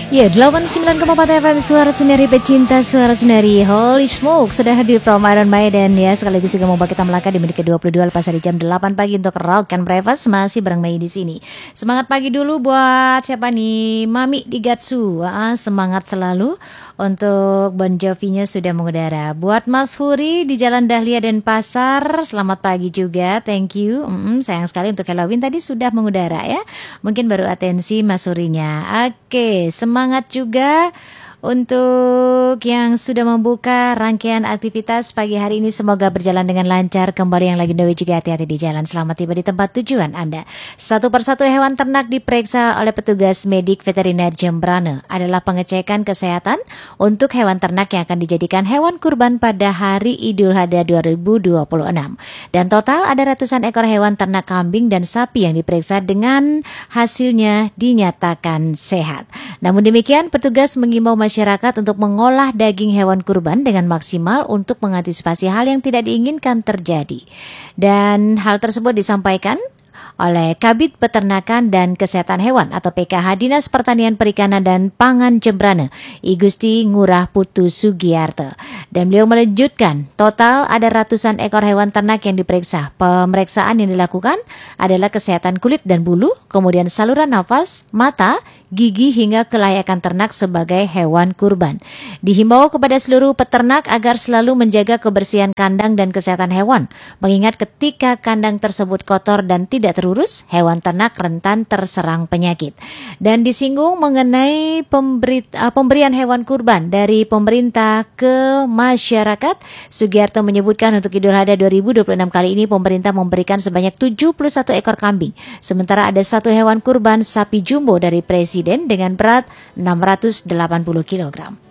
Ya, 89,4 FM Suara Sendiri Pecinta Suara Sendiri. Holy smoke, sudah hadir from Iron Maiden ya. Sekaligus juga membawa kita melangkah di menit ke-22 lepas dari jam 8 pagi untuk Rock and Breakfast. Masih bareng Mei di sini. Semangat pagi dulu buat siapa nih? Mami di Gatsu. Semangat selalu. Untuk Bon Jovi-nya sudah mengudara. Buat Mas Huri di Jalan Dahlia dan Pasar, selamat pagi juga. Thank you. Sayang sekali untuk Halloween tadi sudah mengudara ya. Mungkin baru atensi Mas Hurinya. Oke, semangat juga untuk yang sudah membuka rangkaian aktivitas pagi hari ini, semoga berjalan dengan lancar. Kembali yang lagi on the way juga hati-hati di jalan. Selamat tiba di tempat tujuan Anda. Satu persatu hewan ternak diperiksa oleh petugas medik veteriner Jembrane. Adalah pengecekan kesehatan untuk hewan ternak yang akan dijadikan hewan kurban pada hari Idul Adha 2026. Dan total ada ratusan ekor hewan ternak kambing dan sapi yang diperiksa dengan hasilnya dinyatakan sehat. Namun demikian, petugas mengimbau masyarakat untuk mengolah daging hewan kurban dengan maksimal untuk mengantisipasi hal yang tidak diinginkan terjadi. Dan hal tersebut disampaikan oleh Kabid Peternakan dan Kesehatan Hewan atau PKH Dinas Pertanian Perikanan dan Pangan Jembrane, I Gusti Ngurah Putu Sugiarto. Dan beliau melanjutkan, total ada ratusan ekor hewan ternak yang diperiksa. Pemeriksaan yang dilakukan adalah kesehatan kulit dan bulu, kemudian saluran nafas, mata, gigi hingga kelayakan ternak sebagai hewan kurban. Dihimbau kepada seluruh peternak agar selalu menjaga kebersihan kandang dan kesehatan hewan, mengingat ketika kandang tersebut kotor dan tidak terurus, hewan ternak rentan terserang penyakit. Dan disinggung mengenai pemberian hewan kurban dari pemerintah ke masyarakat, Sugiarto menyebutkan untuk Idul Adha 2026 kali ini pemerintah memberikan sebanyak 71 ekor kambing, sementara ada satu hewan kurban sapi jumbo dari Presiden dengan berat 680 kg.